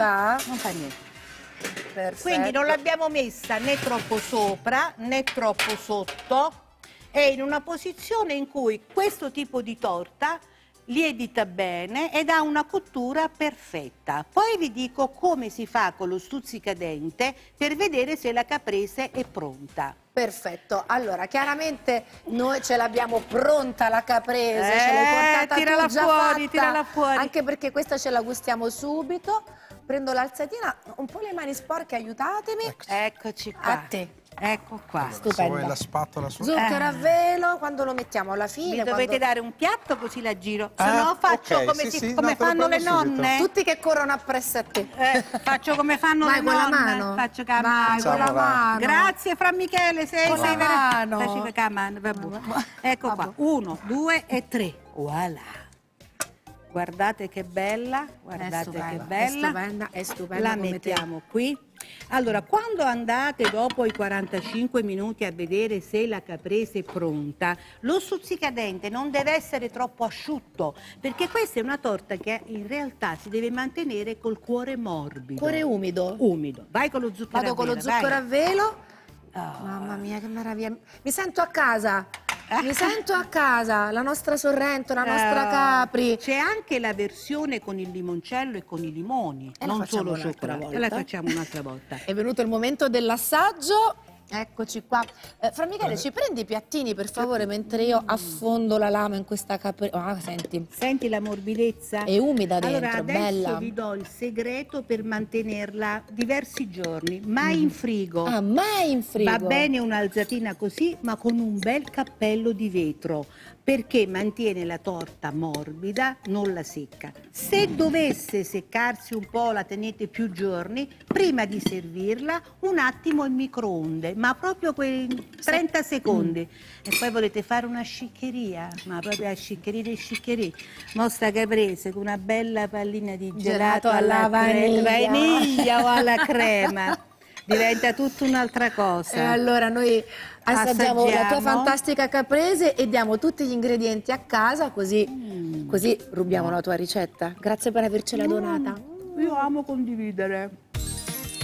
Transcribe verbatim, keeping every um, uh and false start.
va? Non fa niente. Perfetto. Quindi non l'abbiamo messa né troppo sopra né troppo sotto, è in una posizione in cui questo tipo di torta lievita bene ed ha una cottura perfetta. Poi vi dico come si fa con lo stuzzicadente per vedere se la caprese è pronta. Perfetto, allora chiaramente noi ce l'abbiamo pronta la caprese, Eh, ce l'hai portata tirala tu già fuori, fatta, tirala fuori. anche perché questa ce la gustiamo subito. Prendo l'alzatina, un po' le mani sporche, aiutatemi. Eccoci qua. A te. Ecco qua. Allora, se Stupenda. vuoi la spatola su... Zucchero a Eh. velo, quando lo mettiamo alla fine? Mi dovete quando... dare un piatto così la giro, se Ah, no faccio ok, come, sì, si- sì, come no, te lo fanno le prendo subito. nonne. Tutti che corrono appresso a te. Eh, faccio come fanno Vai le con la nonne. mano. Faccio con la Vai mano. con la Facciamola. mano. Grazie Fra Michele, sei, Con sei la vera- mano. Facci con la mano, vabbè. Ecco qua, uno, due e tre. Voilà. Guardate che bella, guardate stupenda, che è bella. stupenda, è stupenda La come te. mettiamo qui. Allora, quando andate dopo i quarantacinque minuti a vedere se la caprese è pronta, lo stuzzicadente non deve essere troppo asciutto, perché questa è una torta che in realtà si deve mantenere col cuore morbido. Cuore umido. Umido. Vai con lo zucchero Vado a con lo velo, zucchero vai. a velo. Oh. Mamma mia, che meraviglia. Mi sento a casa. Mi sento a casa. La nostra Sorrento, la nostra Eh, Capri. C'è anche la versione con il limoncello e con i limoni, E la non facciamo solo un'altra cioccolato. volta. E la facciamo un'altra volta. È venuto il momento dell'assaggio. Eccoci qua. Eh, Fra Michele, ci prendi i piattini per favore mentre io affondo la lama in questa capri... Ah, senti. Senti la morbidezza? È umida dentro, allora, adesso bella. vi do il segreto per mantenerla diversi giorni, mai in frigo. Ah, mai in frigo. Va bene un'alzatina così, ma con un bel cappello di vetro, perché mantiene la torta morbida, non la secca. Se dovesse seccarsi un po', la tenete più giorni, prima di servirla un attimo in microonde, ma proprio quei trenta secondi. E poi volete fare una sciccheria, ma proprio la sciccheria dei sciccherie. Mostra caprese con una bella pallina di Gelato gelato, alla cre- vaniglia. vaniglia o alla crema. Diventa tutta un'altra cosa. E allora noi assaggiamo, la tua Assaggiamo. fantastica caprese e diamo tutti gli ingredienti a casa, così, Mm. così rubiamo la tua ricetta. Grazie per avercela donata. Io amo condividere.